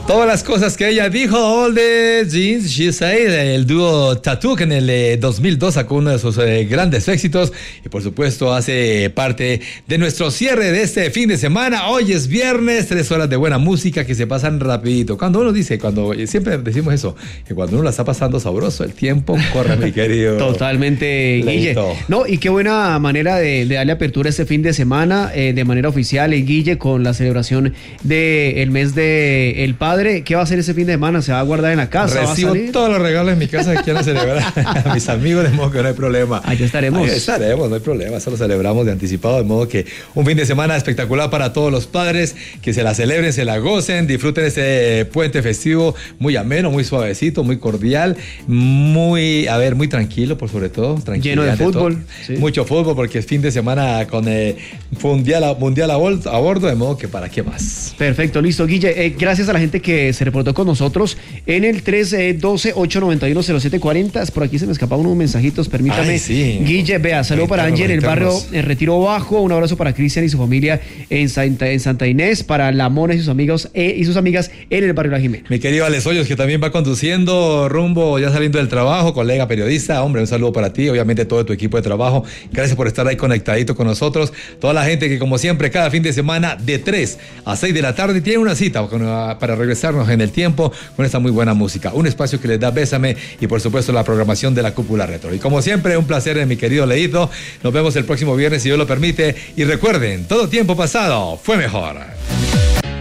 Todas las cosas que ella dijo, all the things she said, el dúo Tattoo, que en el 2002 sacó uno de sus grandes éxitos y por supuesto hace parte de nuestro cierre de este fin de semana. Hoy es viernes, 3 horas de buena música que se pasan rapidito. Cuando uno dice, siempre decimos eso, que cuando uno la está pasando sabroso, el tiempo corre, mi querido. Totalmente, Guille. Leito. No, y qué buena manera de darle apertura este fin de semana de manera oficial, Guille, con la celebración del mes del padre. ¿Qué va a hacer ese fin de semana? ¿Se va a guardar en la casa? Recibo todos los regalos en mi casa que quieran celebrar. A mis amigos, de modo que no hay problema. Allá estaremos. Ahí estaremos, no hay problema. Eso lo celebramos de anticipado, de modo que un fin de semana espectacular para todos los padres, que se la celebren, se la gocen, disfruten ese puente festivo muy ameno, muy suavecito, muy cordial, muy tranquilo, por sobre todo. Lleno de fútbol. Sí. Mucho fútbol, porque es fin de semana con mundial a bordo, de modo que para qué más. Perfecto, listo, Guille. Gracias a la gente que se reportó con nosotros en el 312-891-0740. Por aquí se me escapaban unos mensajitos, permítame. Ay, sí. Guille, vea, saludo para Ángel en el barrio Retiro Bajo, un abrazo para Cristian y su familia en Santa Inés, para la Mona y sus amigos y sus amigas en el barrio La Jimena. Mi querido Alex Hoyos, que también va conduciendo rumbo, ya saliendo del trabajo, colega periodista, hombre, un saludo para ti, obviamente todo tu equipo de trabajo. Gracias por estar ahí conectadito con nosotros. Toda la gente que, como siempre, cada fin de semana de 3 a 6 de la tarde tiene una cita para regresarnos en el tiempo con esta muy buena música. Un espacio que les da Bésame y, por supuesto, la programación de la Cúpula Retro. Y como siempre, un placer, mi querido Leito. Nos vemos el próximo viernes, si Dios lo permite. Y recuerden, todo tiempo pasado fue mejor.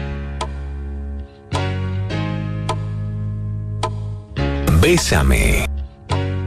Bésame.